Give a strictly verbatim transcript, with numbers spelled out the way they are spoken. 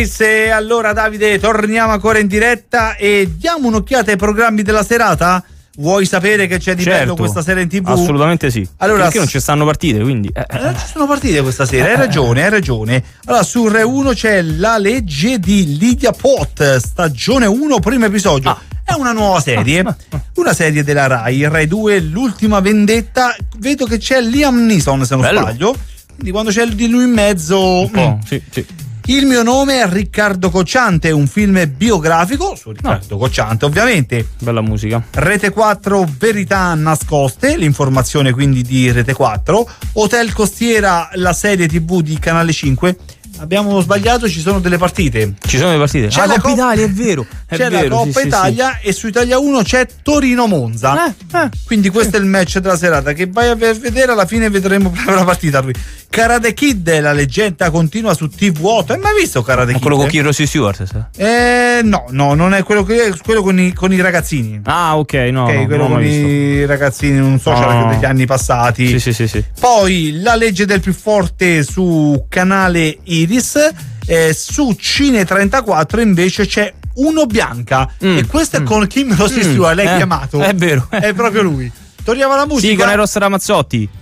Se allora Davide torniamo ancora in diretta e diamo un'occhiata ai programmi della serata? Vuoi sapere che c'è di certo, bello questa sera in TV? Assolutamente sì. Allora, perché non ci stanno partite, quindi eh. Eh, non ci sono partite questa sera, hai ragione, hai ragione. Allora, su Rai uno c'è La legge di Lydia Pot, stagione uno, primo episodio. Ah. È una nuova serie, una serie della Rai. Rai due, L'ultima vendetta. Vedo che c'è Liam Neeson, se non bello. sbaglio. Quindi quando c'è di lui in mezzo. Un po', mm. sì, sì. Il mio nome è Riccardo Cocciante, un film biografico su Riccardo no. Cocciante, ovviamente. Bella musica. Rete quattro, Verità nascoste, l'informazione quindi di Rete quattro. Hotel Costiera, la serie tivù di Canale cinque. Abbiamo sbagliato, ci sono delle partite. Ci sono delle partite. C'è ah, la Coppa Cop- Italia, è vero. È c'è vero, la Coppa sì, Italia sì, e su Italia uno c'è Torino-Monza. Eh, eh. Quindi questo è il match della serata che vai a vedere, alla fine vedremo proprio la partita. Karate Kid, la leggenda continua su T V otto. Hai mai visto Karate Kid? Quello con Rossi Stewart? Sa? Eh, no, no, non è quello che quello con i, con i ragazzini. Ah, ok, no. Ok, no, quello con i visto. ragazzini, non so, c'era degli anni passati. Sì, sì, sì, sì. Poi La legge del più forte su canale Iris. Eh, su Cine trentaquattro invece c'è Uno Bianca mm. e questo è con Kim Rossi Stewart, l'hai eh, chiamato? È vero. È proprio lui. Torniamo alla musica. Sì, con Eros Ramazzotti.